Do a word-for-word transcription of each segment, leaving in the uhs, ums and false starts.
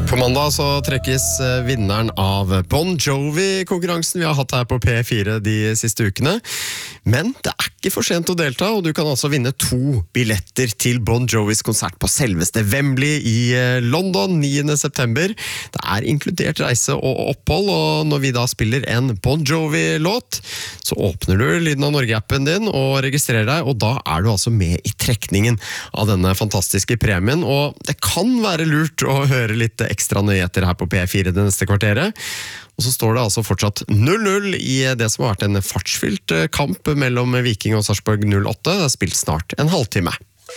På mandag så trekkes vinneren av Bon Jovi-konkurransen vi har hatt her på P fire de siste ukene. Men det er ikke for sent å delta, og du kan altså vinne to billetter til Bon Jovis konsert på selveste Wembley i London niende september. Det er inkludert reise og opphold, og når vi da spiller en Bon Jovi-låt, så åpner du Lyden av Norge-appen din og registrerer deg, og da er du altså med i trekningen av denne fantastiske premien, og det kan være lurt å høre litt ekstra nyheter her på P fire det neste kvarteret. Og så står det altså fortsatt null null i det som har vært en fartsfylt kamp mellom Viking og Sarpsborg null åtte. Det har spilt snart en halvtime.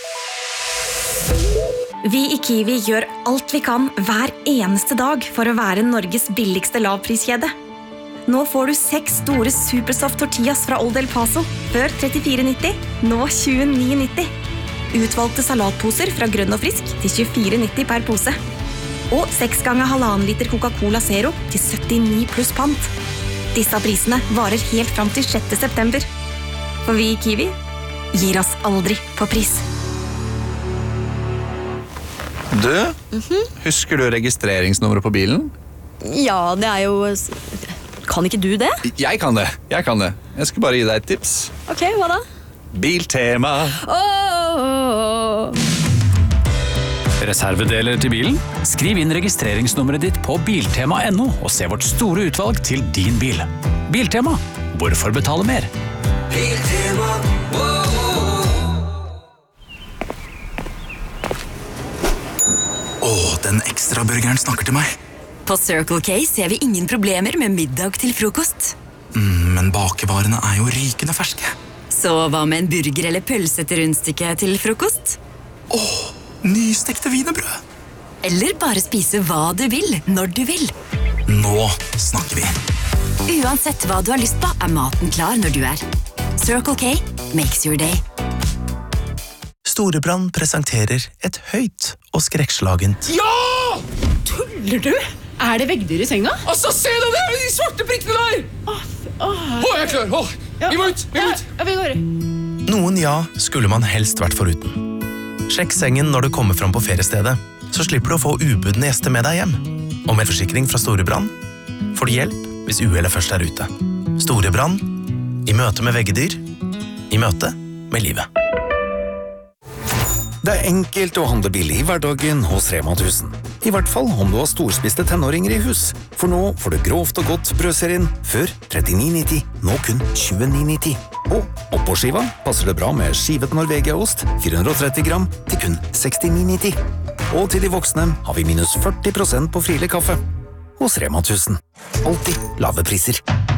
Vi i Kiwi gjør alt vi kan hver eneste dag for å være Norges billigste lavpriskjede. Nå får du seks store Supersoft tortillas fra Old El Paso, før trettifire nitti, nå tjueni nitti. Utvalgte salatposer fra Grønn og Frisk til tjuefire nitti per pose. Og seks ganger halvannen liter Coca-Cola Zero til syttini pluss pant. Disse prisene varer helt fram til sjette september. For vi i Kiwi gir oss aldri på pris. Du, mm-hmm. Husker du registreringsnummeret på bilen? Ja, det er jo... Kan ikke du det? Jeg kan det, jeg kan det. Jeg skal bare gi deg et tips. Ok, hva da? Biltema. Åh! Reservedeler til bilen? Skriv inn registreringsnummeret ditt på biltema punktum no og se vårt store utvalg til din bil. Biltema. Hvorfor betale mer? Biltema. Åh, den ekstra burgeren snakker til meg. På Circle K ser vi ingen problemer med middag til frokost. Mm, men bakevarene er jo rykende ferske. Så hva med en burger eller pølse til rundstykke til frokost? Åh! Nystekte wienerbrød. Eller bare spise hva du vil, når du vil. Nå snakker vi. Uansett hva du har lyst på, er maten klar når du er. Circle K makes your day. Storebrand presenterer et høyt og skrekkslagent. Ja! Tuller du? Er det veggdyr i senga? Altså, se deg der, de svarte prikkene der! Åh, åh. Åh, jeg er klar, åh. Ja. Vi må ut, vi må ut. Ja, vi går. Noen ja skulle man helst vært foruten. Sjekk sengen når du kommer fram på feriestedet, så slipper du å få ubudne gjester med deg hjem. Og med forsikring fra Storebrand får du hjelp hvis uhellet først er ute. Storebrand, i møte med veggedyr, i møte med livet. Det er enkelt å handle billig i hverdagen hos Rema tusen. I hvert fall om du har storspiste tenåringer i hus. For nå får du grovt og godt brødserien før trettini nitti, nå kun tjueni nitti. Og oppå skiva passer det bra med skivet Norvegia-ost, fire hundre og tretti gram, til kun sekstini nitti. Og til de voksne har vi minus førti prosent på Friele kaffe. Hos Rema tusen. Alltid lave priser.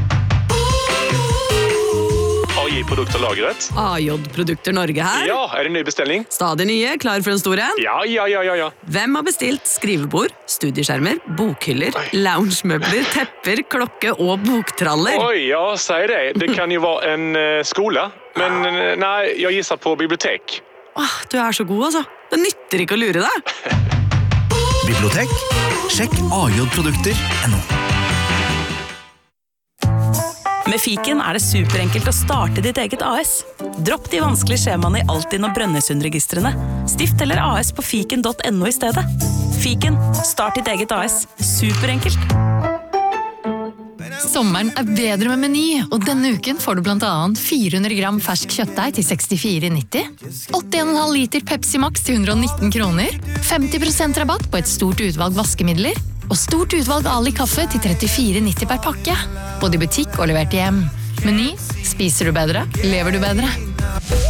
A J-produkter lagret. A J-produkter Norge her. Ja, er det ny bestilling? Stadig nye, klar for en stor en? Ja, ja, ja, ja, ja. Hvem har bestilt skrivebord, studieskjermer, bokhyller, loungemøbler, tepper, klokke og boktraller? Oi, ja, sier det. Det kan jo være en uh, skole, men uh, nei, jeg gisser på bibliotek. Åh, du er så god, altså. Det nytter ikke å lure deg. Bibliotek? Sjekk A J-produkter punktum no. Med Fiken er det superenkelt å starte ditt eget A S. Dropp de vanskelige skjemaene i Altinn og Brønnøysundregistrene. Stift eller A S på fiken punktum no i stedet. Fiken, start ditt eget A S. Superenkelt. Sommeren er bedre med Meny, og denne uken får du blant annet fire hundre gram fersk kjøttdeig til sekstifire nitti, åtti komma fem liter Pepsi Max til hundre og nitten kroner, femti prosent rabatt på et stort utvalg vaskemidler, og stort utvalg Ali kaffe til trettifire nitti per pakke. Både i butikk og levert hjem. Meny, spiser du bedre, lever du bedre.